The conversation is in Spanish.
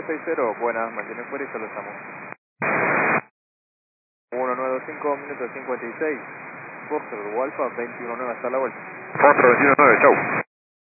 60, buenas, mantiene fuera y solo estamos. 1925, minuto 56, Foster, Alfa, 219 hasta la vuelta. Foster 219, chau.